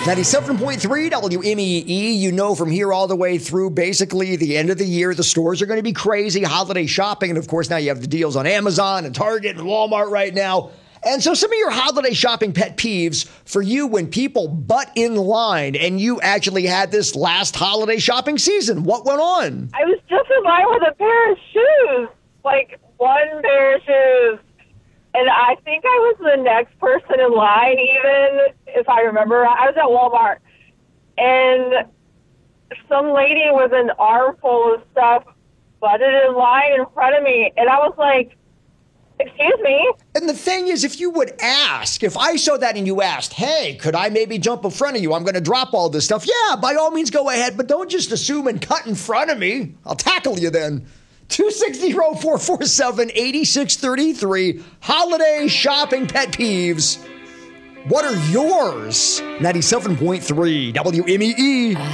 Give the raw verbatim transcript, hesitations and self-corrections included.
ninety-seven point three W M E E, you know from here all the way through basically the end of the year, the stores are going to be crazy, holiday shopping, and of course now you have the deals on Amazon and Target and Walmart right now. And so some of your holiday shopping pet peeves for you when people butt in line, and you actually had this last holiday shopping season. What went on? I was just in line with a pair of shoes, like one pair of shoes. And I think I was the next person in line, even if I remember. I was at Walmart, and some lady with an armful of stuff butted in line in front of me. And I was like, excuse me? And the thing is, if you would ask, if I saw that and you asked, hey, could I maybe jump in front of you? I'm going to drop all this stuff. Yeah, by all means, go ahead. But don't just assume and cut in front of me. I'll tackle you then. two six zero, four four seven, eight six three three. Holiday shopping pet peeves. What are yours? ninety-seven point three W M E E.